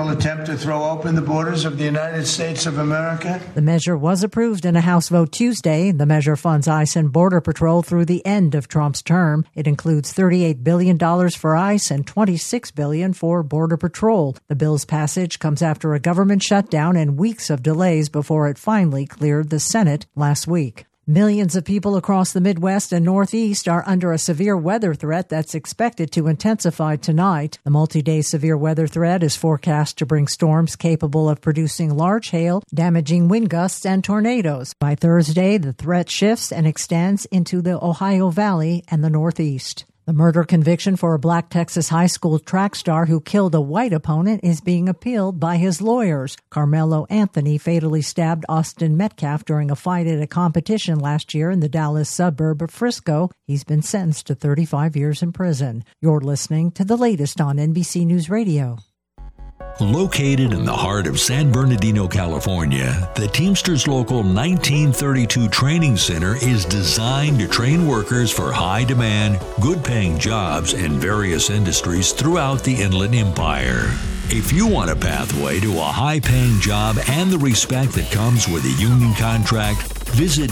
will attempt to throw open the borders of the United States of America. The measure was approved in a House vote Tuesday. The measure funds ICE and Border Patrol through the end of Trump's term. It includes $38 billion for ICE and $26 billion for Border Patrol. The bill's passage comes after a government shutdown and weeks of delays before it finally cleared the Senate last week. Millions of people across the Midwest and Northeast are under a severe weather threat that's expected to intensify tonight. The multi-day severe weather threat is forecast to bring storms capable of producing large hail, damaging wind gusts, and tornadoes. By Thursday, the threat shifts and extends into the Ohio Valley and the Northeast. The murder conviction for a black Texas high school track star who killed a white opponent is being appealed by his lawyers. Carmelo Anthony fatally stabbed Austin Metcalf during a fight at a competition last year in the Dallas suburb of Frisco. He's been sentenced to 35 years in prison. You're listening to the latest on NBC News Radio. Located in the heart of San Bernardino, California, the Teamsters Local 1932 Training Center is designed to train workers for high-demand, good-paying jobs in various industries throughout the Inland Empire. If you want a pathway to a high-paying job and the respect that comes with a union contract, visit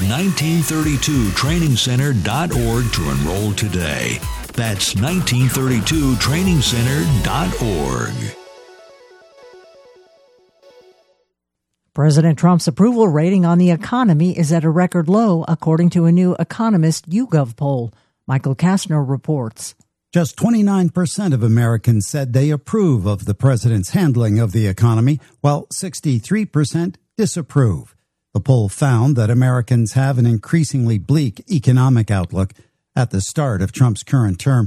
1932trainingcenter.org to enroll today. That's 1932trainingcenter.org. President Trump's approval rating on the economy is at a record low, according to a new Economist YouGov poll. Michael Kastner reports. Just 29% of Americans said they approve of the president's handling of the economy, while 63% disapprove. The poll found that Americans have an increasingly bleak economic outlook. At the start of Trump's current term,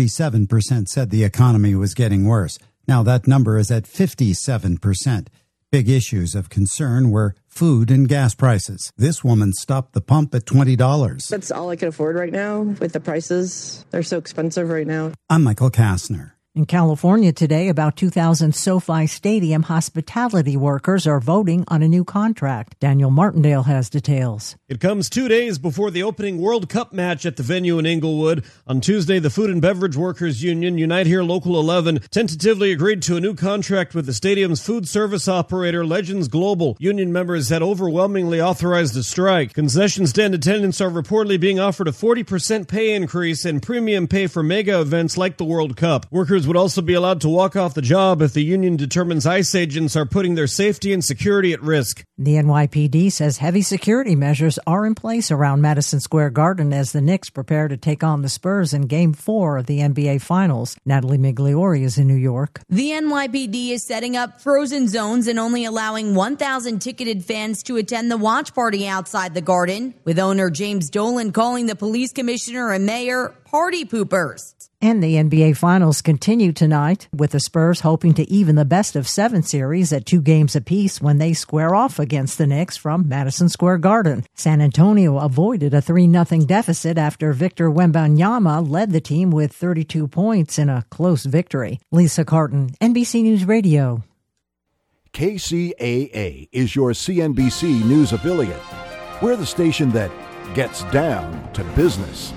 37% said the economy was getting worse. Now that number is at 57%. Big issues of concern were food and gas prices. This woman stopped the pump at $20. That's all I can afford right now with the prices. They're so expensive right now. I'm Michael Kastner. In California today, about 2,000 SoFi Stadium hospitality workers are voting on a new contract. Daniel Martindale has details. It comes 2 days before the opening World Cup match at the venue in Inglewood. On Tuesday, the Food and Beverage Workers Union, Unite Here Local 11, tentatively agreed to a new contract with the stadium's food service operator, Legends Global. Union members had overwhelmingly authorized a strike. Concession stand attendants are reportedly being offered a 40% pay increase and premium pay for mega events like the World Cup. Workers would also be allowed to walk off the job if the union determines ICE agents are putting their safety and security at risk. The NYPD says heavy security measures are in place around Madison Square Garden as the Knicks prepare to take on the Spurs in Game 4 of the NBA Finals. Natalie Migliori is in New York. The NYPD is setting up frozen zones and only allowing 1,000 ticketed fans to attend the watch party outside the Garden, with owner James Dolan calling the police commissioner and mayor party poopers. And the NBA Finals continue tonight, with the Spurs hoping to even the best-of-7 series at 2 games apiece when they square off against the Knicks from Madison Square Garden. San Antonio avoided a 3-0 deficit after Victor Wembanyama led the team with 32 points in a close victory. Lisa Carton, NBC News Radio. KCAA is your CNBC News affiliate. We're the station that gets down to business.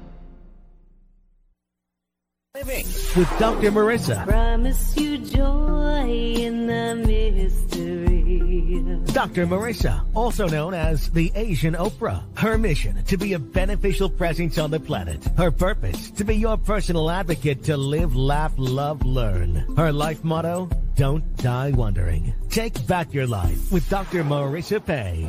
Living with Dr. Marissa. Promise you joy in the mystery. Dr. Marissa, also known as the Asian Oprah. Her mission, to be a beneficial presence on the planet. Her purpose, to be your personal advocate to live, laugh, love, learn. Her life motto, don't die wondering. Take back your life with Dr. Marissa Pay.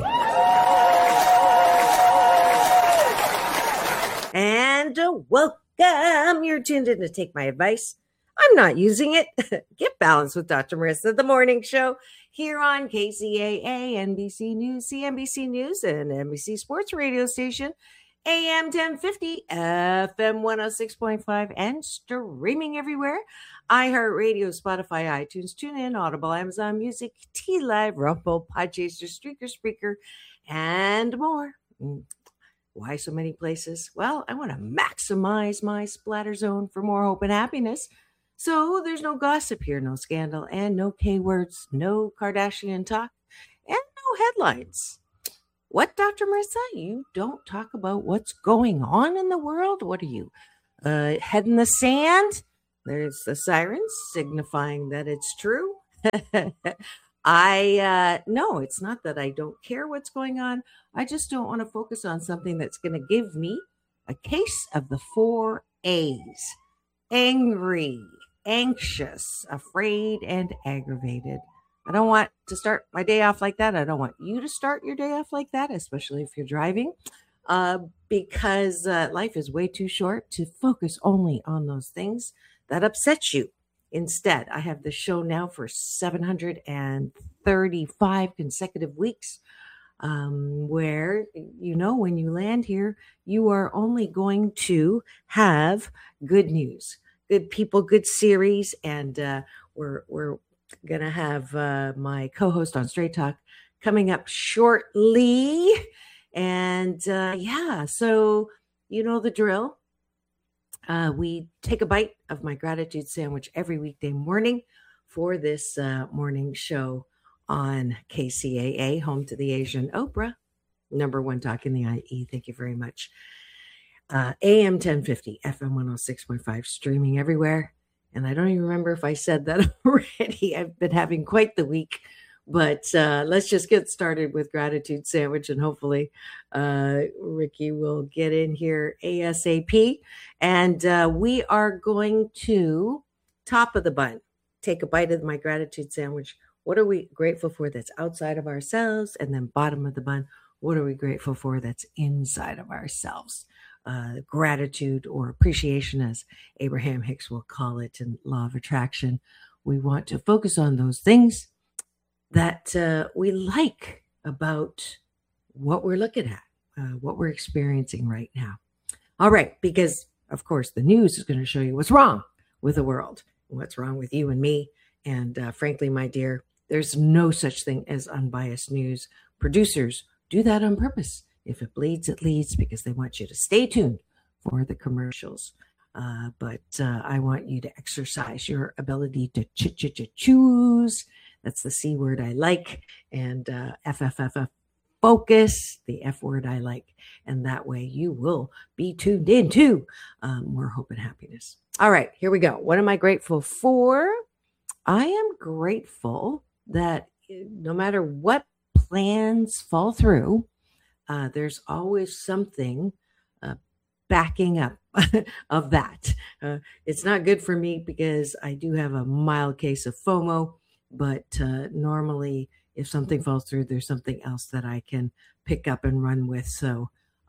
And welcome. You're tuned in to Take My Advice. I'm not using it. Get balanced with Dr. Marissa, the morning show here on KCAA, NBC News, CNBC News, and NBC Sports Radio Station, AM 1050, FM 106.5, and streaming everywhere. iHeartRadio, Spotify, iTunes, TuneIn, Audible, Amazon Music, T-Live, Rumble, Podchaser, Streaker, Spreaker, and more. Why so many places? Well, I want to maximize my splatter zone for more hope and happiness. So there's no gossip here, no scandal, and no K-words, no Kardashian talk, and no headlines. What, Dr. Marissa? You don't talk about what's going on in the world? What are you, head in the sand? There's the sirens signifying that it's true. No, it's not that I don't care what's going on. I just don't want to focus on something that's going to give me a case of the 4 A's: angry, anxious, afraid, and aggravated. I don't want to start my day off like that. I don't want you to start your day off like that, especially if you're driving, because life is way too short to focus only on those things that upset you. Instead, I have the show now for 735 consecutive weeks, where, when you land here, you are only going to have good news, good people, good series. And we're going to have my co-host on Straight Talk coming up shortly. And so you know the drill. We take a bite of my gratitude sandwich every weekday morning for this morning show on KCAA, home to the Asian Oprah, number one talk in the IE. Thank you very much. AM 1050, FM 106.5, streaming everywhere. And I don't even remember if I said that already. I've been having quite the week. But let's just get started with Gratitude Sandwich, and hopefully Ricky will get in here ASAP. And we are going to, top of the bun, take a bite of my Gratitude Sandwich. What are we grateful for that's outside of ourselves? And then bottom of the bun, what are we grateful for that's inside of ourselves? Gratitude or appreciation, as Abraham Hicks will call it in Law of Attraction. We want to focus on those things that we like about what we're looking at, what we're experiencing right now. All right, because, of course, the news is going to show you what's wrong with the world, what's wrong with you and me. And frankly, my dear, there's no such thing as unbiased news. Producers do that on purpose. If it bleeds, it leads, because they want you to stay tuned for the commercials. But I want you to exercise your ability to choose. That's the C word I like. And FFFF, focus, the F word I like. And that way you will be tuned into more hope and happiness. All right, here we go. What am I grateful for? I am grateful that no matter what plans fall through, there's always something backing up of that. It's not good for me because I do have a mild case of FOMO, but normally if something falls through, there's something else that I can pick up and run with. So,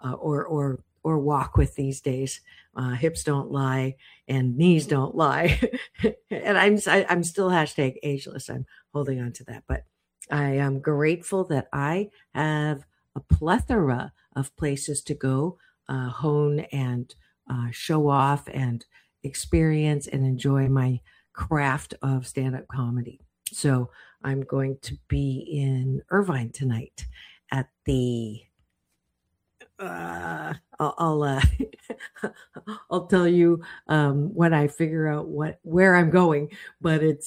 or walk with these days. Hips don't lie and knees don't lie. And I'm still hashtag ageless. I'm holding on to that, but I am grateful that I have a plethora of places to go, hone and show off and experience and enjoy my craft of stand-up comedy. So I'm going to be in Irvine tonight at the I'll tell you when I figure out where I'm going, but it's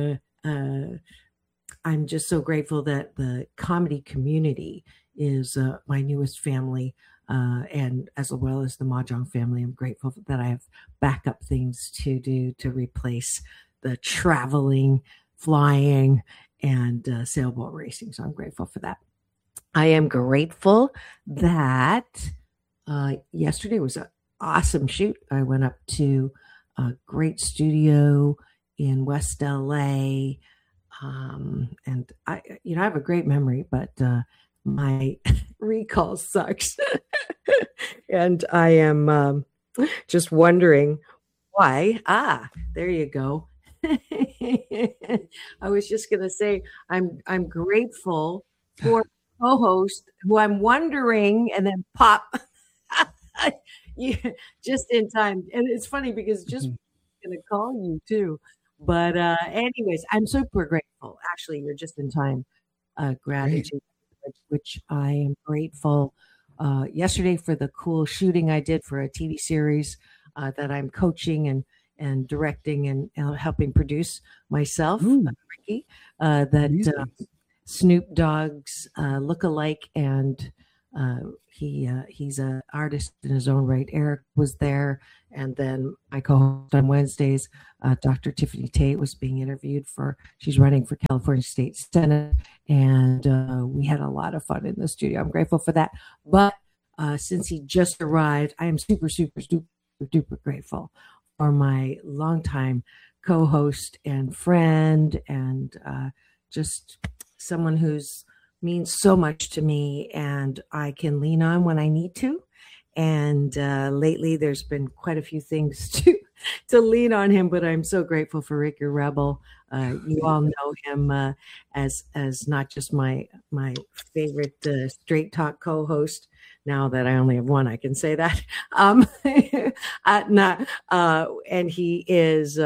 I'm just so grateful that the comedy community is my newest family, and as well as the Mahjong family. I'm grateful that I have backup things to do to replace the traveling, flying, and sailboat racing. So I'm grateful for that. I am grateful that yesterday was an awesome shoot. I went up to a great studio in West LA. And I have a great memory, but my recall sucks. And I am just wondering why. There you go. I was just going to say, I'm grateful for co-host who I'm wondering, and then pop just in time. And it's funny because just going to call you too. But anyways, I'm super grateful. Actually, you're just in time. Gratitude, which I am grateful yesterday for the cool shooting I did for a TV series that I'm coaching and directing and helping produce myself, Ricky, that Snoop Dogg's look-alike and He's an artist in his own right. Eric was there, and then my co-host on Wednesdays, Dr. Tiffany Tate, was being interviewed she's running for California State Senate, and we had a lot of fun in the studio. I'm grateful for that. But since he just arrived, I am super, super, super duper grateful for my longtime co-host and friend, and just someone who's means so much to me and I can lean on when I need to. And lately there's been quite a few things to lean on him, but I'm so grateful for Rick Your Rebel. You all know him as not just my favorite straight talk co-host. Now that I only have one, I can say that. And he is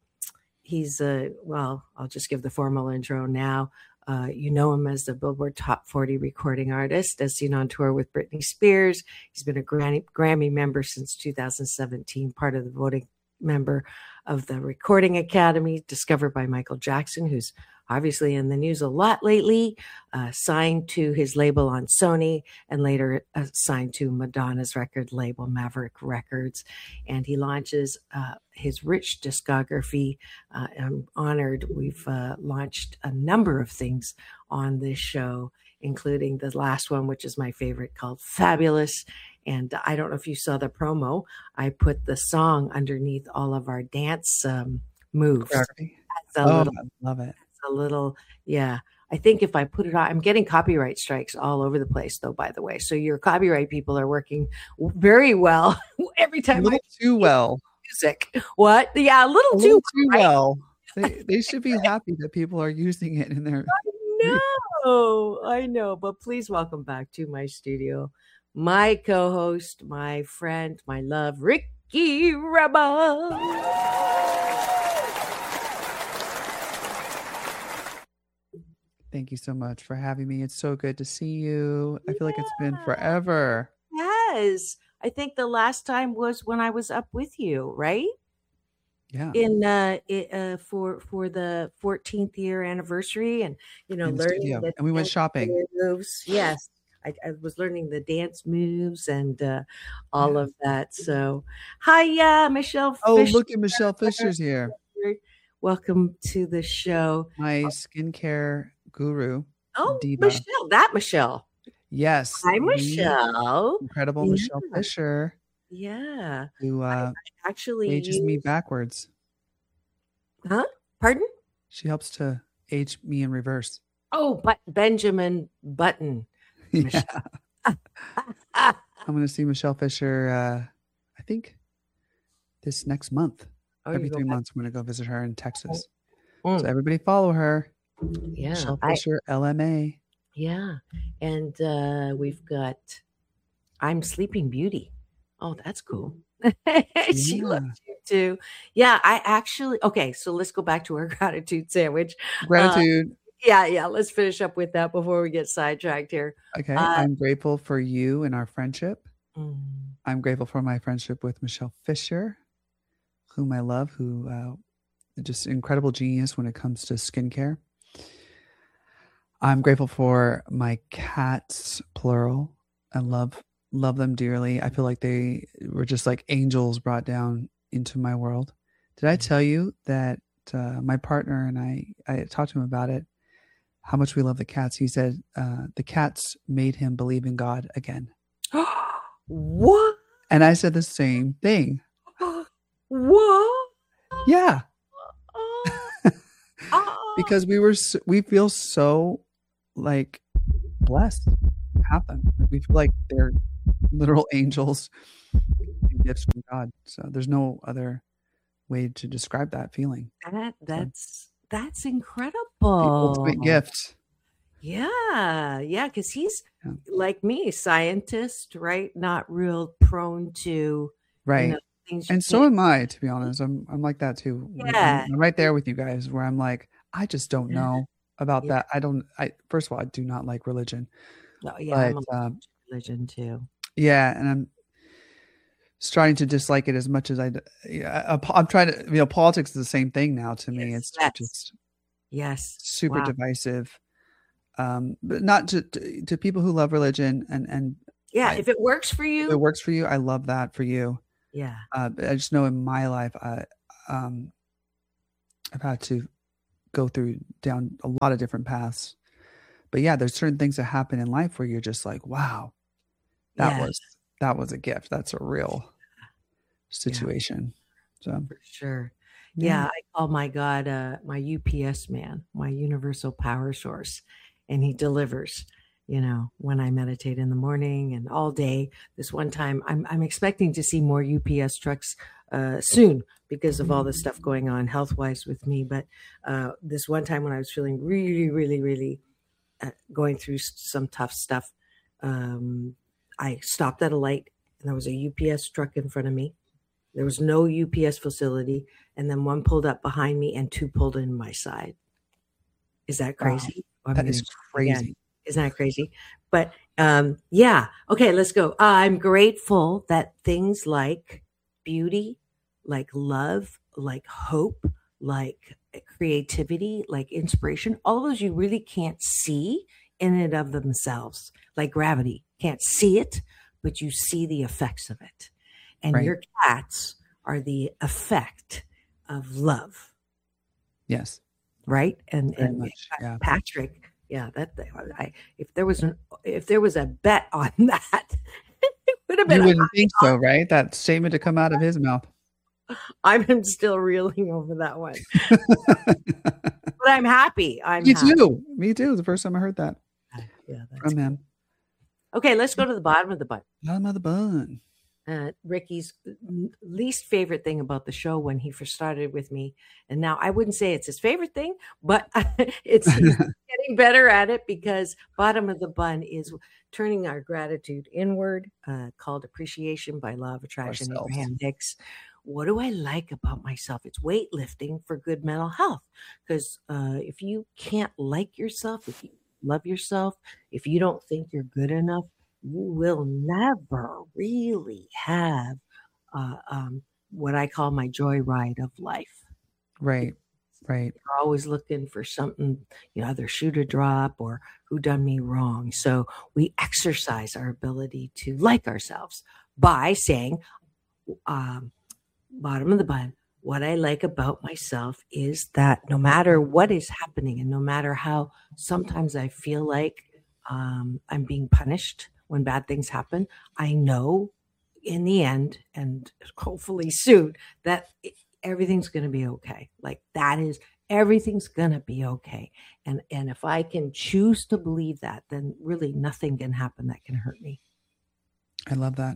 well, I'll just give the formal intro now. You know him as the Billboard Top 40 recording artist, as seen on tour with Britney Spears. He's been a Grammy member since 2017, part of the voting member of the Recording Academy, discovered by Michael Jackson, who's obviously in the news a lot lately, signed to his label on Sony, and later signed to Madonna's record label, Maverick Records. And he launches his rich discography. I'm honored. We've launched a number of things on this show, including the last one, which is my favorite, called Fabulous. And I don't know if you saw the promo. I put the song underneath all of our dance moves. I love it. A little, yeah. I think if I put it on, I'm getting copyright strikes all over the place, though, by the way. So your copyright people are working very well every time. A little too well. Music. What? Yeah, a little too well. They should be happy that people are using it in their. I know. But please welcome back to my studio, my co-host, my friend, my love, Ricky Rebel. Thank you so much for having me. It's so good to see you. I feel like it's been forever. Yes. I think the last time was when I was up with you, right? Yeah. For the 14th year anniversary, and learning and we went shopping. Moves. Yes. I was learning the dance moves and all of that. So hi, Michelle Fisher. Oh, look at Michelle Fisher's here. Welcome to the show. My skincare guru. Oh, diva. Michelle. Yes. Hi, Michelle. Incredible Michelle Fisher. Yeah. Who actually ages me backwards. Huh? Pardon? She helps to age me in reverse. Oh, but Benjamin Button. Yeah. I'm going to see Michelle Fisher, I think, this next month. Every 3 months, I'm going to go visit her in Texas. So everybody follow her. Yeah. Michelle Fisher, LMA. Yeah. And we've got I'm Sleeping Beauty. Oh, that's cool. She loves you too. Yeah, I actually, okay, so let's go back to our gratitude sandwich. Gratitude. Yeah. Let's finish up with that before we get sidetracked here. Okay. I'm grateful for you and our friendship. I'm grateful for my friendship with Michelle Fisher, whom I love, who just incredible genius when it comes to skincare. I'm grateful for my cats, plural. I love them dearly. I feel like they were just like angels brought down into my world. Did I tell you that my partner and I talked to him about it, how much we love the cats? He said the cats made him believe in God again. What? And I said the same thing. What? Yeah. Because we feel so like blessed to have them. We feel like they're literal angels and gifts from God. So there's no other way to describe that feeling. That's incredible. The ultimate gift. Yeah, because he's like me, scientist, right? Not real prone to right. Things and so am I, to be honest. I'm like that too. Yeah. I'm right there with you guys, where I'm like, I just don't know about that. First of all, I do not like religion. No, yeah, but, I'm religion too. Yeah, and I'm starting to dislike it as much as I'm trying to. Politics is the same thing now to me. It's just yes, super divisive. But not to people who love religion and if it works for you, if it works for you. I love that for you. Yeah. I just know in my life, I've had to go down a lot of different paths. But yeah, there's certain things that happen in life where you're just like, wow, that was a gift. That's a real situation. So for sure. Yeah, I call my God my UPS man, my universal power source, and he delivers. When I meditate in the morning and all day. This one time, I'm expecting to see more UPS trucks soon because of all the stuff going on health-wise with me. But this one time when I was feeling really, really, really going through some tough stuff, I stopped at a light and there was a UPS truck in front of me. There was no UPS facility, and then one pulled up behind me and two pulled in my side. Is that crazy? Wow. That is crazy. Again, isn't that crazy? But okay, let's go. I'm grateful that things like beauty, like love, like hope, like creativity, like inspiration, all those you really can't see in and of themselves, like gravity. Can't see it, but you see the effects of it. And your cats are the effect of love. Yes. Right? And Patrick, if there was a bet on that, it would have been. You wouldn't think so, right? That statement to come out of his mouth. I'm still reeling over that one, but I'm happy. Me too. Me too. The first time I heard that. Yeah, from him. Okay, let's go to the bottom of the bun. Bottom of the bun. Ricky's least favorite thing about the show when he first started with me, and now I wouldn't say it's his favorite thing, but it's getting better at it, because bottom of the bun is turning our gratitude inward, called Appreciation by Law of Attraction, Abraham Hicks. What do I like about myself? It's weightlifting for good mental health, because if you can't like yourself, if you love yourself, if you don't think you're good enough, you will never really have what I call my joyride of life. Right. You're always looking for something, either shoe to drop or who done me wrong. So we exercise our ability to like ourselves by saying, bottom of the bun, what I like about myself is that no matter what is happening and no matter how sometimes I feel like I'm being punished when bad things happen, I know in the end, and hopefully soon, that everything's going to be okay. Like that is, everything's going to be okay. And if I can choose to believe that, then really nothing can happen that can hurt me. I love that.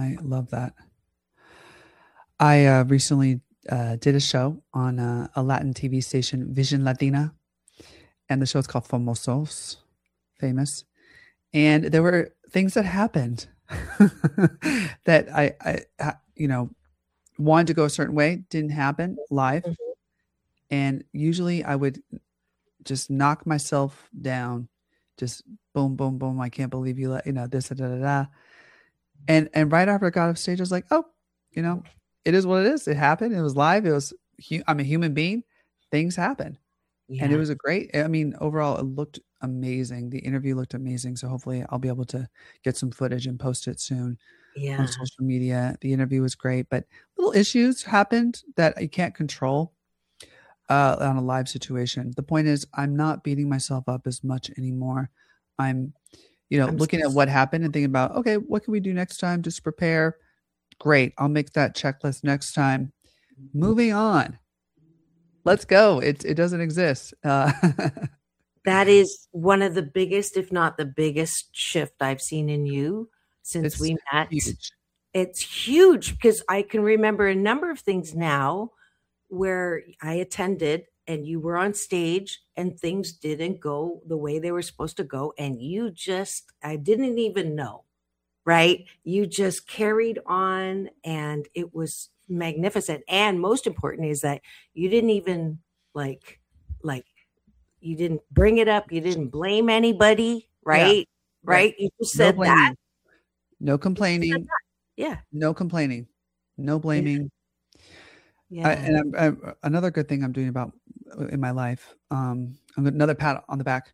I recently did a show on a Latin TV station, Vision Latina, and the show is called Famosos, famous. And there were things that happened that I wanted to go a certain way, didn't happen live. Mm-hmm. And usually I would just knock myself down, just boom, boom, boom. I can't believe you let, this, da, da, da. And right after I got off stage, I was like, oh, it is what it is. It happened. It was live. I'm a human being. Things happen. Yeah. And it was overall, it looked amazing. The interview looked amazing. So hopefully I'll be able to get some footage and post it soon on social media. The interview was great, but little issues happened that you can't control on a live situation. The point is, I'm not beating myself up as much anymore. I'm looking at what happened and thinking about, okay, what can we do next time? Just prepare. Great. I'll make that checklist next time. Moving on. Let's go. It doesn't exist. That is one of the biggest, if not the biggest shift I've seen in you since we met. Huge. It's huge, because I can remember a number of things now where I attended and you were on stage and things didn't go the way they were supposed to go. And I didn't even know, right? You just carried on and it was magnificent. And most important is that you didn't even like you didn't bring it up. You didn't blame anybody, right? Yeah. Right. You just said that. No complaining. Yeah. No complaining. No blaming. Yeah. And another good thing I'm doing in my life, another pat on the back.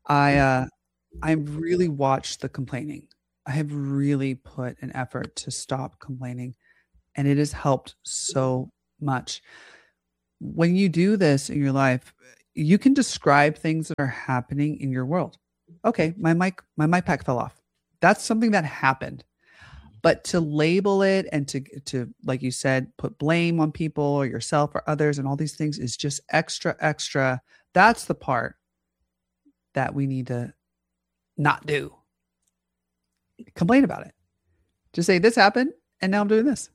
I've really watched the complaining. I have really put an effort to stop complaining, and it has helped so much. When you do this in your life, you can describe things that are happening in your world. Okay, my mic pack fell off. That's something that happened. But to label it and to like you said, put blame on people or yourself or others and all these things is just extra. That's the part that we need to not do. Complain about it. Just say this happened and now I'm doing this.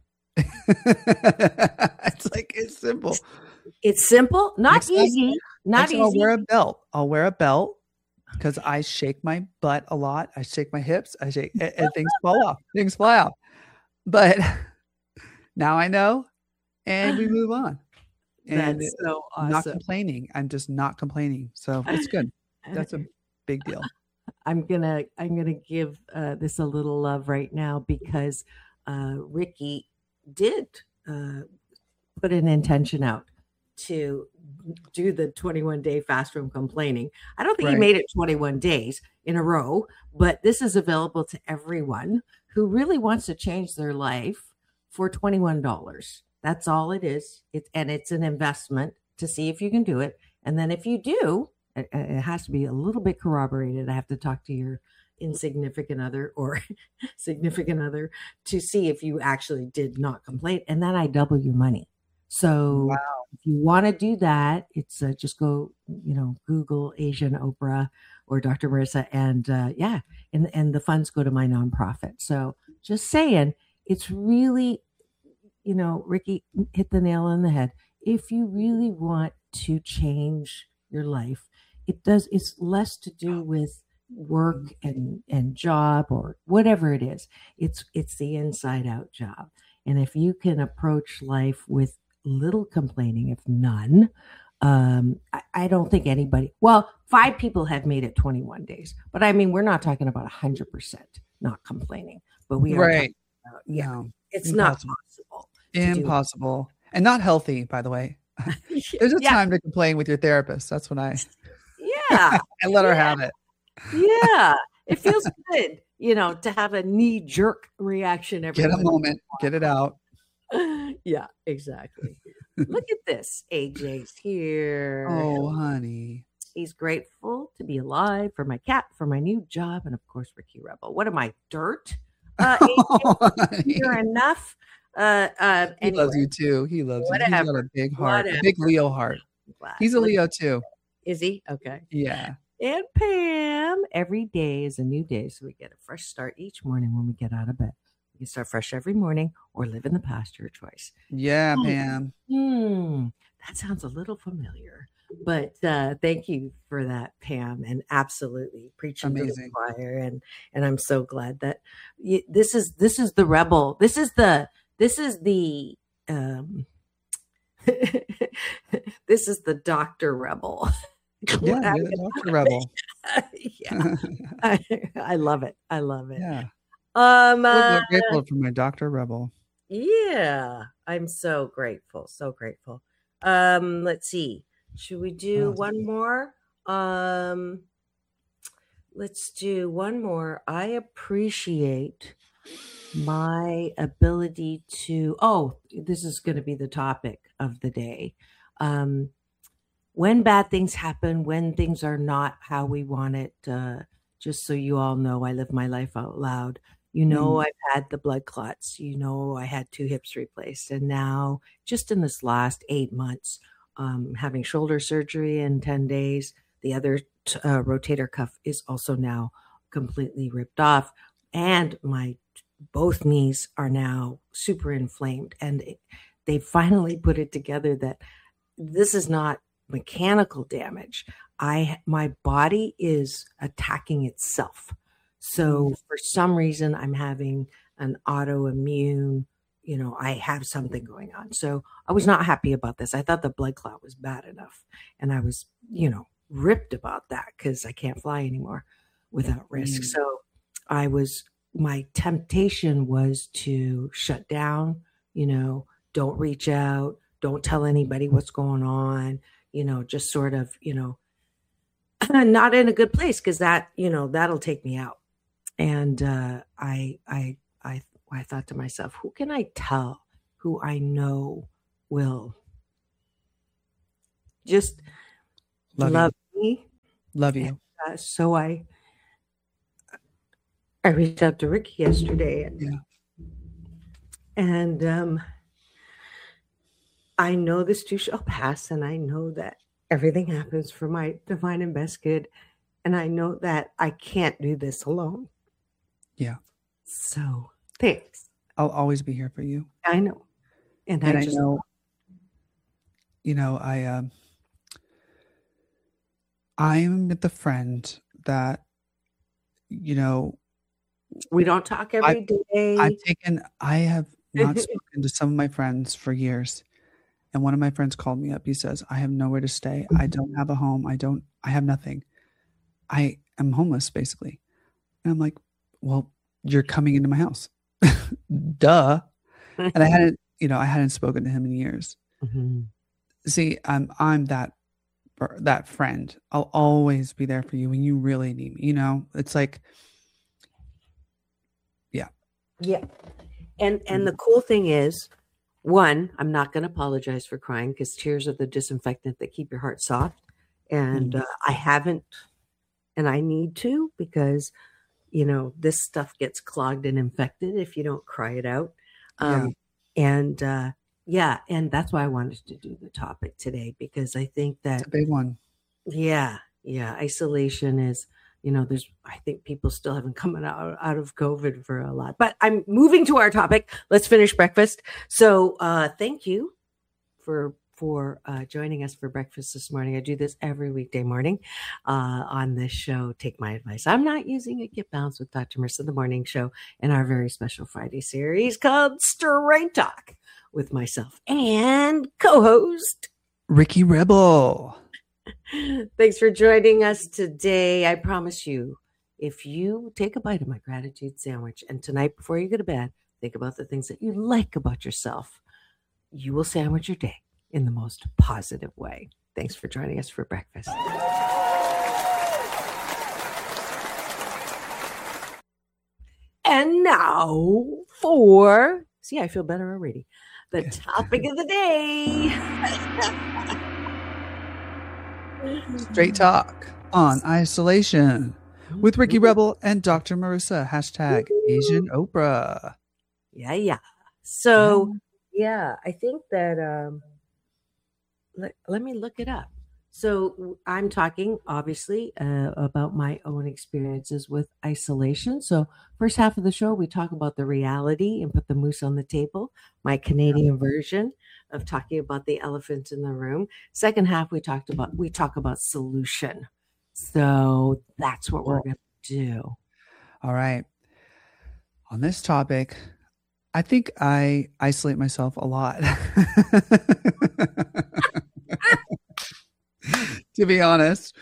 It's simple. It's simple, not easy. Not easy. I'll wear a belt because I shake my butt a lot. I shake my hips. I shake and things fall off. Things fly off. But now I know, and we move on. And That's so awesome. Not complaining. I'm just not complaining. So it's good. That's a big deal. I'm gonna give this a little love right now because Ricky did put an intention out to do the 21-day fast from complaining. I don't think he made it 21 days in a row, but this is available to everyone who really wants to change their life for $21. That's all it is. It's an investment to see if you can do it. And then if you do, it has to be a little bit corroborated. I have to talk to your insignificant other or significant other to see if you actually did not complain. And then I double your money. So if you want to do that, it's just go, Google Asian Oprah or Dr. Marissa and and the funds go to my nonprofit. So just saying, it's really, Ricky hit the nail on the head. If you really want to change your life, it's less to do with work and job or whatever it is. It's the inside out job. And if you can approach life with little complaining, if none, I don't think anybody, 5 people have made it 21 days, but I mean, we're not talking about 100% not complaining, but we are. Right. No, it's impossible. not possible. Impossible. And not healthy, by the way. There's a time to complain with your therapist. That's when I let her have it. Yeah. It feels good, to have a knee jerk reaction. Get a moment, get it out. Yeah, exactly. Look at this. AJ's here. Oh, honey. He's grateful to be alive, for my cat, for my new job, and of course, Ricky Rebel. What am I, dirt? AJ, you're enough. He loves you too. He loves you. He's got a big heart, a big Leo heart. He's a Leo too. Is he? Okay. Yeah. And Pam, every day is a new day, so we get a fresh start each morning when we get out of bed. We can start fresh every morning or live in the past, your choice. Yeah, Pam. That sounds a little familiar, but thank you for that, Pam, and absolutely preaching to the choir. And I'm so glad that this is the rebel. This is the this is the Dr. Rebel. Yeah, you're the Dr. Rebel. Yeah. I love it. I love it. Yeah. I'm grateful for my Dr. Rebel. Yeah, I'm so grateful. So grateful. Let's see. Should we do one more? Let's do one more. I appreciate my ability to, this is going to be the topic of the day. When bad things happen, when things are not how we want it, just so you all know, I live my life out loud. I've had the blood clots. I had 2 hips replaced. And now, just in this last 8 months, having shoulder surgery in 10 days, the other rotator cuff is also now completely ripped off. And my both knees are now super inflamed. And they finally put it together that this is not mechanical damage. My body is attacking itself. So for some reason, I'm having an autoimmune, I have something going on. So I was not happy about this. I thought the blood clot was bad enough. And I was, ripped about that because I can't fly anymore without risk. So my temptation was to shut down, don't reach out, don't tell anybody what's going on, just sort of, not in a good place because that, that'll take me out. And I thought to myself, who can I tell who I know will just love me? Love you. And, so I reached out to Ricky yesterday, and I know this too shall pass, and I know that everything happens for my divine and best good, and I know that I can't do this alone. Yeah. So thanks. I'll always be here for you. I know, and I just know. I'm the friend that, we don't talk every day. I have not spoken to some of my friends for years. And one of my friends called me up. He says, I have nowhere to stay. I don't have a home. I have nothing. I am homeless, basically. And I'm like, well, you're coming into my house. Duh. And I hadn't spoken to him in years. Mm-hmm. See, I'm that friend. I'll always be there for you when you really need me. It's like, yeah. And the cool thing is, one, I'm not going to apologize for crying because tears are the disinfectant that keep your heart soft. And I haven't, and I need to, because, this stuff gets clogged and infected if you don't cry it out. And that's why I wanted to do the topic today, because I think that it's a big one. Yeah. Isolation is, I think people still haven't come out of COVID for a lot, but I'm moving to our topic. Let's finish breakfast. So, thank you for joining us for breakfast this morning. I do this every weekday morning on this show. Take my advice. I'm not using it. Get Balanced with Dr. Marissa, the morning show, in our very special Friday series called Straight Talk with myself and co-host Ricky Rebel. Thanks for joining us today. I promise you, if you take a bite of my gratitude sandwich and tonight before you go to bed, think about the things that you like about yourself, you will sandwich your day in the most positive way. Thanks for joining us for breakfast. And now I feel better already. The topic of the day. Straight Talk on isolation with Ricky Rebel and Dr. Marissa. Hashtag Asian Oprah. Yeah. So, I think that, let me look it up. So I'm talking, obviously, about my own experiences with isolation. So first half of the show, we talk about the reality and put the moose on the table, my Canadian version of talking about the elephant in the room. Second half, we talk about solution. So that's what we're going to do. All right. On this topic, I think I isolate myself a lot. To be honest.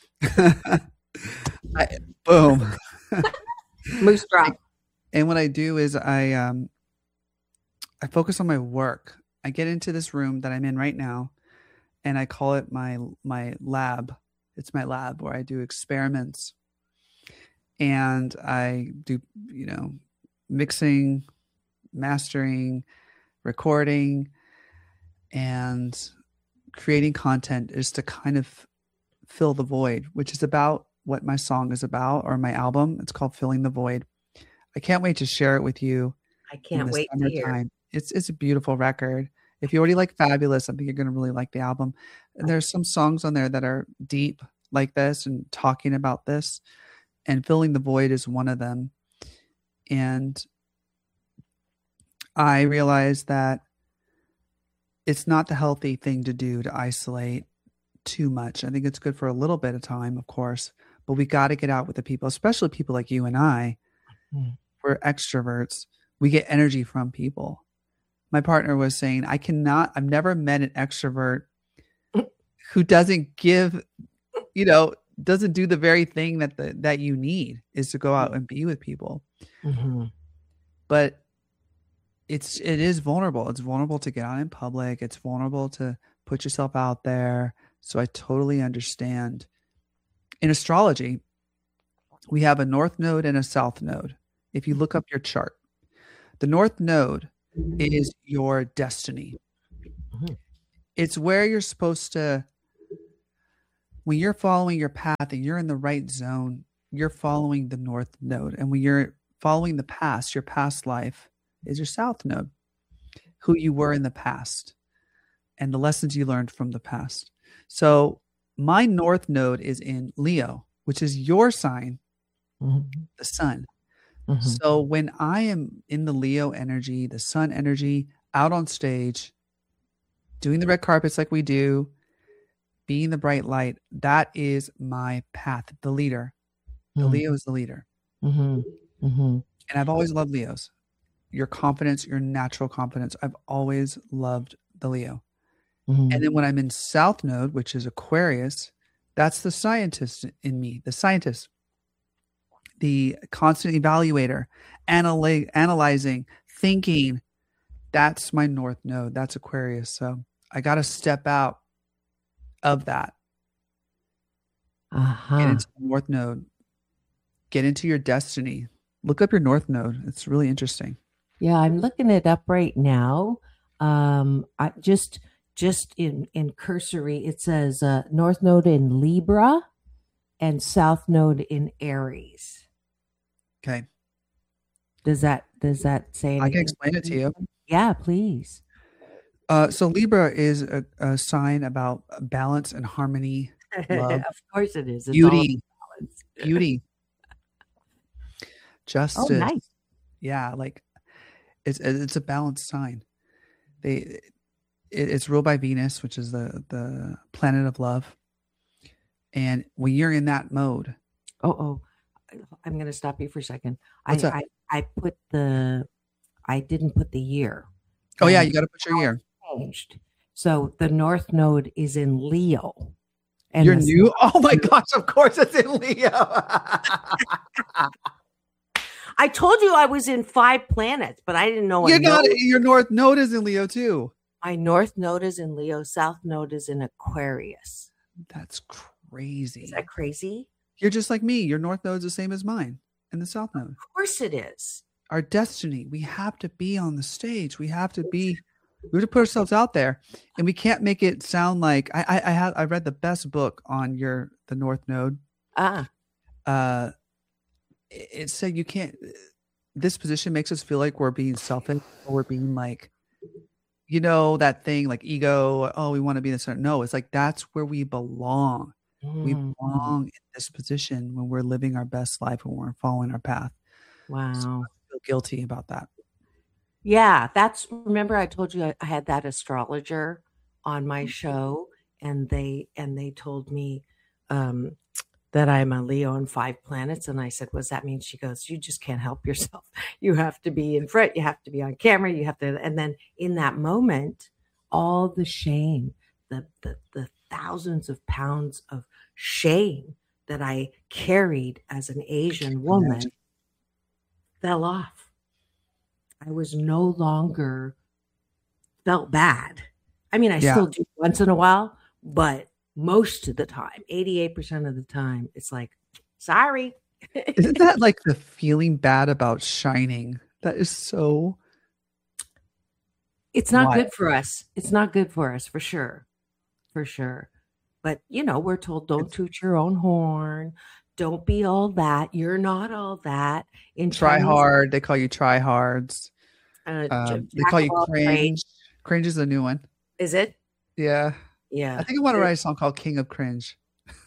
Boom. Moose drop. And what I do is I focus on my work. I get into this room that I'm in right now, and I call it my lab. It's my lab where I do experiments, and I do, mixing, mastering, recording, and creating content is to kind of fill the void, which is about what my song is about, or my album. It's called Filling the Void. I can't wait to share it with you. I can't wait to hear. It's a beautiful record. If you already like Fabulous, I think you're going to really like the album. And there's some songs on there that are deep like this and talking about this. And Filling the Void is one of them. And I realized that it's not the healthy thing to do to isolate too much. I think it's good for a little bit of time, of course, but we got to get out with the people, especially people like you and I. We're extroverts. We get energy from people. My partner was saying, I've never met an extrovert who doesn't give, doesn't do the very thing that you need, is to go out and be with people. Mm-hmm. But it is vulnerable. It's vulnerable to get out in public. It's vulnerable to put yourself out there. So I totally understand. In astrology, we have a north node and a south node. If you look up your chart, the north node is your destiny. It's where you're supposed to, when you're following your path and you're in the right zone, you're following the north node. And when you're following the past, your past life is your south node, who you were in the past and the lessons you learned from the past. So my north node is in Leo, which is your sign, the sun. So when I am in the Leo energy, the sun energy, out on stage, doing the red carpets like we do, being the bright light, that is my path, the leader. The Leo is the leader. And I've always loved Leos. Your confidence, your natural confidence. I've always loved the Leo. And then when I'm in South Node, which is Aquarius, that's the scientist in me, the scientist, the constant evaluator, analyzing, thinking. That's my North Node. That's Aquarius. So I got to step out of that. Get into the North Node. Get into your destiny. Look up your North Node. It's really interesting. Yeah, I'm looking it up right now. I just in cursory, it says North Node in Libra and South Node in Aries. Okay. Does that say anything? I can explain it to you. Yeah, please. So Libra is a sign about balance and harmony. Love. Of course it is. It's beauty. all balance. Beauty. Justice. Oh, nice. Yeah, like it's a balanced sign. It's ruled by Venus, which is the planet of love. And when you're in that mode. I'm going to stop you for a second. What's up? I didn't put the year. Oh yeah, you got to put your year. Changed. So the North Node is in Leo. And you're new? Oh my gosh, of course it's in Leo. I told you I was in 5 planets, but I didn't know. Your North Node is in Leo too. My North Node is in Leo. South Node is in Aquarius. That's crazy. Is that crazy? You're just like me. Your North Node is the same as mine and the South Node. Of course it is. Our destiny. We have to be on the stage. We have to put ourselves out there, and we can't make it sound like I read the best book on the North Node. It said you can't. This position makes us feel like we're being selfish, or we're being like, that thing like ego. Oh, we want to be this. No, it's like that's where we belong. We belong in this position when we're living our best life, when we're following our path. Wow. So I feel guilty about that. Yeah, remember I told you I had that astrologer on my show, and they told me that I'm a Leo in 5 planets, and I said, "What does that mean?" She goes, "You just can't help yourself. You have to be in front. You have to be on camera. You have to." And then in that moment, all the shame, the thousands of pounds of shame that I carried as an Asian woman fell off. I was no longer felt bad. I mean, I still do once in a while, but most of the time, 88% of the time, it's like, sorry. Isn't that like the feeling bad about shining? That is so. It's not good for us. It's not good for us, for sure. For sure. But, we're told don't toot your own horn. Don't be all that. You're not all that. Try hard. They call you try hards. They call you cringe. Cringe is a new one. Is it? Yeah. Yeah. I think I want to write a song called King of Cringe.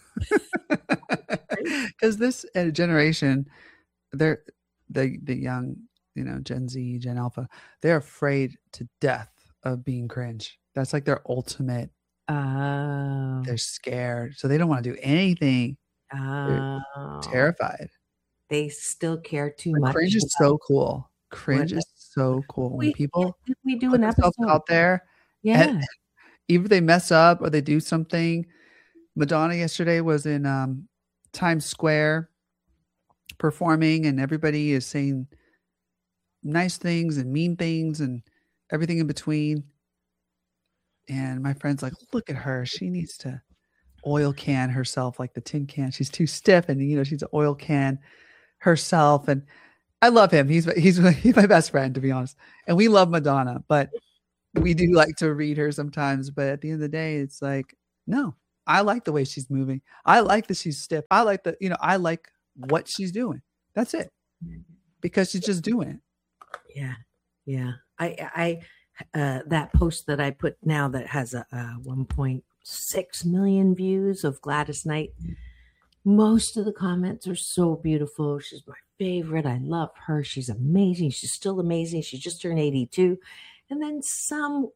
Because this generation, they're the young, Gen Z, Gen Alpha, they're afraid to death of being cringe. That's like their ultimate. They're scared. So they don't want to do anything. They're terrified. They still care too much. Cringe is so cool. Cringe is so cool. When people we do put an episode out there. Yeah. And even if they mess up or they do something. Madonna yesterday was in Times Square performing, and everybody is saying nice things and mean things and everything in between. And my friend's like, look at her. She needs to oil can herself, like the tin can. She's too stiff, and she's an oil can herself. And I love him. He's my best friend, to be honest. And we love Madonna, but we do like to read her sometimes. But at the end of the day, it's like, no, I like the way she's moving. I like that she's stiff. I like I like what she's doing. That's it. Because she's just doing it. Yeah. Yeah. I that post that I put now that has a 1.6 million views of Gladys Knight. Most of the comments are so beautiful. She's my favorite. I love her. She's amazing. She's still amazing. She just turned 82. And then some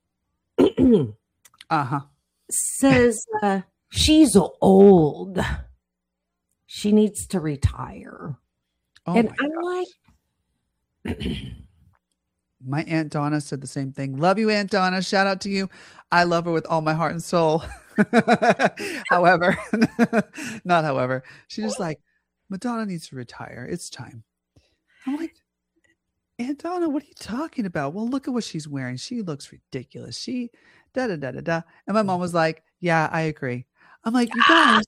says she's old. She needs to retire. Oh, and I'm like, my Aunt Donna said the same thing. Love you, Aunt Donna. Shout out to you. I love her with all my heart and soul. However, she's just like, Madonna needs to retire. It's time. I'm like, Aunt Donna, what are you talking about? Well, look at what she's wearing. She looks ridiculous. She da-da-da-da-da. And my mom was like, yeah, I agree. I'm like, you guys.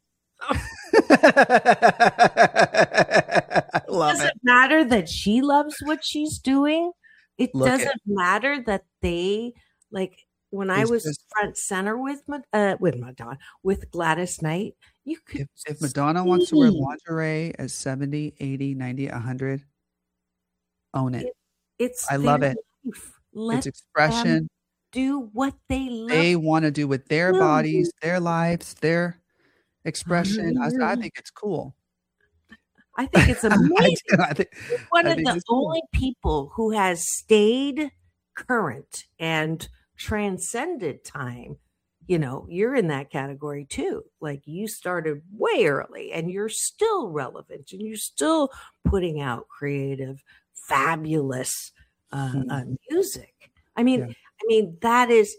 Does it matter that she loves what she's doing? It doesn't matter that they like when I was front center with Madonna, with Gladys Knight, you could if Madonna wants to wear lingerie at 70, 80, 90, 100, own it. I love it. It's expression. Do what they love. They want to do with their bodies, their lives, their expression. I think it's cool. I think it's amazing. I think one of the only people who has stayed current and transcended time. You're in that category too. Like you started way early and you're still relevant and you're still putting out creative, fabulous music. I mean, that is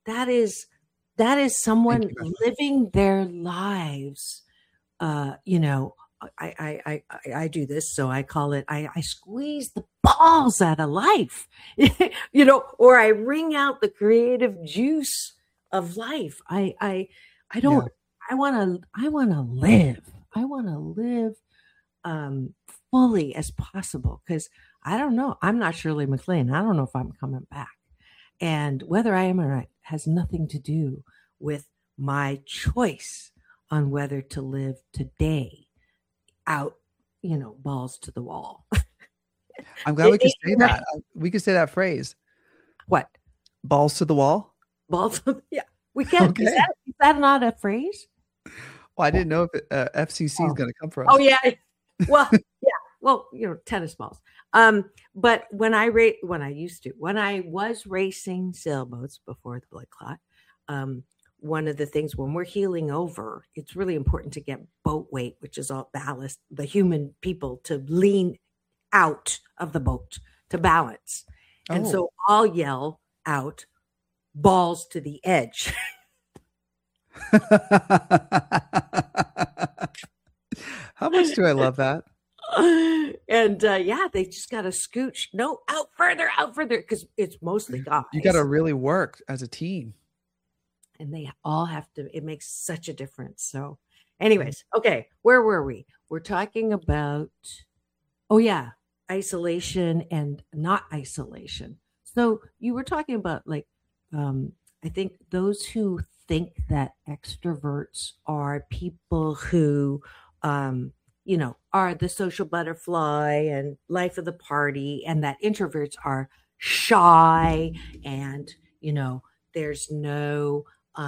someone living their lives. I do this, so I call it, I squeeze the balls out of life, or I wring out the creative juice of life. I want to live fully as possible. Cause I don't know. I'm not Shirley MacLaine. I don't know if I'm coming back, and whether I am or not has nothing to do with my choice on whether to live today out, balls to the wall. I'm glad we could say that. We could say that phrase. What? Balls to the wall? Balls. Yeah, we can. Okay. Is that not a phrase? Well, I didn't know if FCC is going to come for us. Oh, yeah. Well, yeah. Well, tennis balls. But when I was racing sailboats before the blood clot, one of the things when we're healing over, it's really important to get boat weight, which is all ballast, the human people to lean out of the boat to balance. And so I'll yell out, balls to the edge. How much do I love that? And they just got to scooch. No, out further, because it's mostly guys. You got to really work as a team. And they all have to, it makes such a difference. So anyways, okay, where were we? We're talking about, isolation and not isolation. So you were talking about I think those who think that extroverts are people who, are the social butterfly and life of the party, and that introverts are shy and, there's no,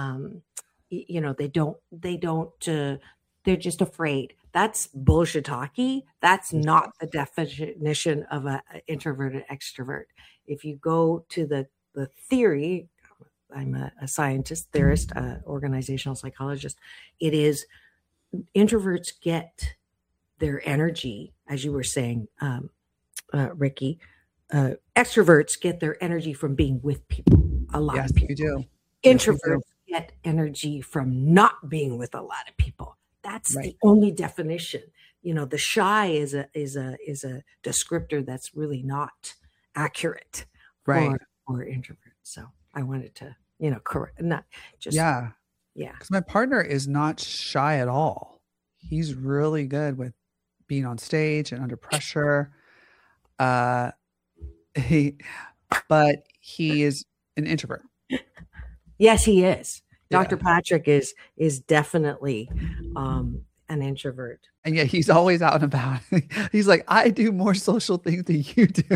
they're just afraid. That's bullshit-talky. That's not the definition of an introverted extrovert. If you go to the theory, I'm a scientist, theorist, organizational psychologist. It is introverts get their energy, as you were saying, Ricky. Extroverts get their energy from being with people. A lot of people. You do. Introverts get energy from not being with a lot of people. That's the only definition. The shy is a descriptor that's really not accurate for introverts. So I wanted to, correct, not just Yeah. Because my partner is not shy at all. He's really good with being on stage and under pressure. But he is an introvert. Yes, he is. Yeah. Dr. Patrick is definitely an introvert. And yet he's always out and about. He's like, I do more social things than you do.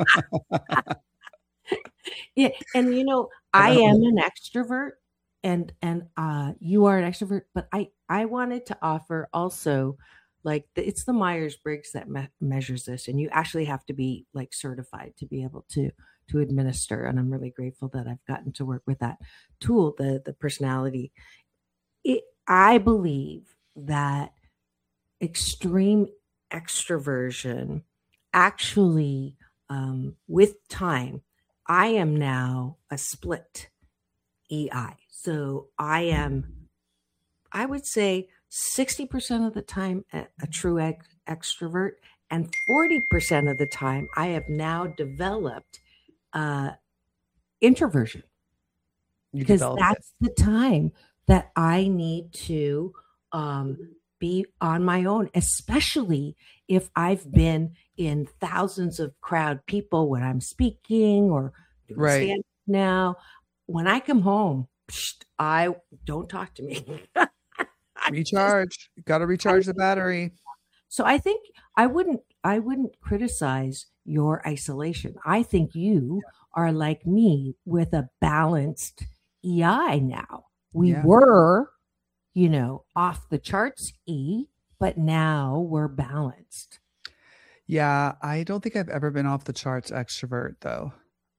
Yeah, and I am an extrovert, and you are an extrovert. But I wanted to offer also, like it's the Myers-Briggs that measures this, and you actually have to be like certified to be able to administer. And I'm really grateful that I've gotten to work with that tool, the personality. I believe that extreme extroversion actually, with time, I am now a split EI. So I would say 60% of the time a true extrovert, and 40% of the time I have now developed introversion. Because that's the time that I need to be on my own, especially if I've been in thousands of crowd people when I'm speaking or doing stand now. When I come home, I don't talk to me. Recharge. Got to recharge the battery. So I think I wouldn't criticize your isolation. I think you are like me with a balanced EI now. We were, off the charts E, but now we're balanced. Yeah, I don't think I've ever been off the charts extrovert though.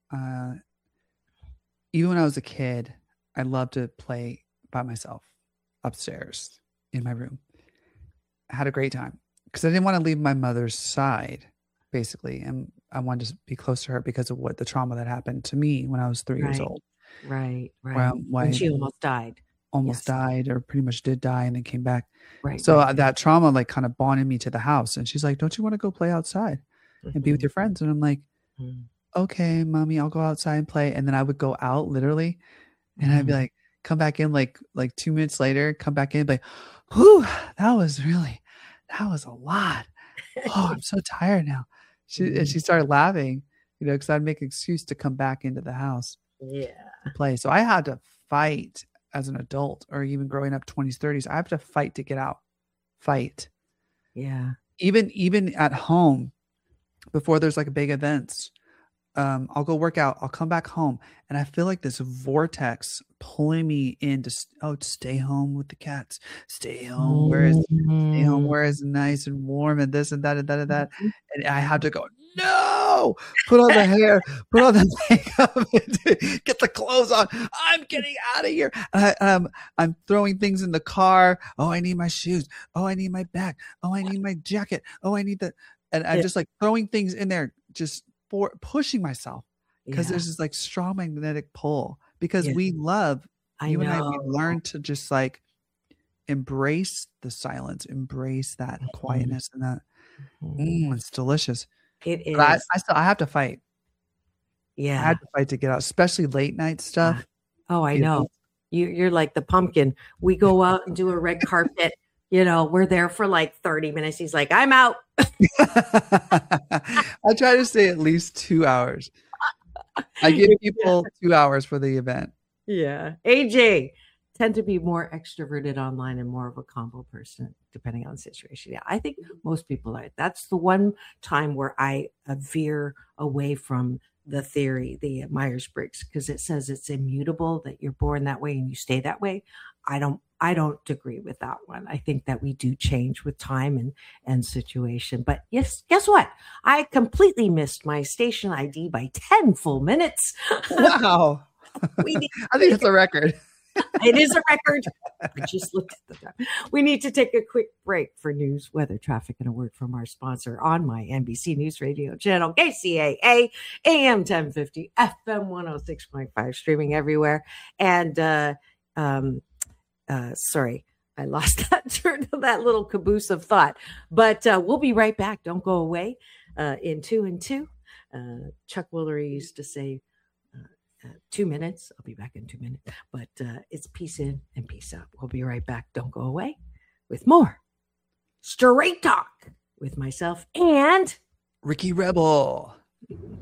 Even when I was a kid, I loved to play by myself upstairs in my room. I had a great time because I didn't want to leave my mother's side, basically. And I wanted to be close to her because of the trauma that happened to me when I was 3 years old. Right. When she almost died. Died, or pretty much did die, and then came back. Right. So that trauma like kind of bonded me to the house. And she's like, don't you want to go play outside and be with your friends? And I'm like, okay, mommy, I'll go outside and play. And then I would go out literally, and I'd be like, come back in like 2 minutes later, come back in and be like, whew, that was a lot. Oh, I'm so tired now. And she started laughing, because I'd make an excuse to come back into the house. Yeah. To play. So I had to fight as an adult, or even growing up 20s, 30s. I have to fight to get out. Fight. Yeah. Even at home, before there's like big events, I'll go work out. I'll come back home, and I feel like this vortex pulling me in to stay home with the cats. Stay home where it's nice and warm, and this and that and that and that. And I have to go, no, put on the hair, put on the makeup, get the clothes on. I'm getting out of here. I'm throwing things in the car. Oh, I need my shoes. Oh, I need my bag. Oh, I need my jacket. Oh, I need and I'm just like throwing things in there, just for pushing myself, because there's this like strong magnetic pull, because we love, you and I, we learn to just like embrace the silence, embrace that quietness, and that it's delicious. It is. But I have to fight. Yeah. I have to fight to get out, especially late night stuff. Oh, I know. You're like the pumpkin. We go out and do a red carpet. We're there for like 30 minutes. He's like, I'm out. I try to stay at least 2 hours. I give people 2 hours for the event. Yeah. AJ tend to be more extroverted online and more of a combo person, depending on the situation. Yeah. I think most people are. That's the one time where I veer away from the theory, the Myers-Briggs, because it says it's immutable, that you're born that way and you stay that way. I don't agree with that one. I think that we do change with time and situation. But yes, guess what? I completely missed my station ID by 10 full minutes. Wow. I think it's a record. It is a record. I just looked at the time. We need to take a quick break for news, weather, traffic, and a word from our sponsor on my NBC News Radio channel, KCAA, AM 1050, FM 106.5, streaming everywhere. And sorry, I lost that little caboose of thought. But we'll be right back. Don't go away. In 2 and 2, Chuck Woolery used to say, 2 minutes. I'll be back in 2 minutes. But it's peace in and peace out. We'll be right back. Don't go away with more Straight Talk with myself and Ricky Rebel.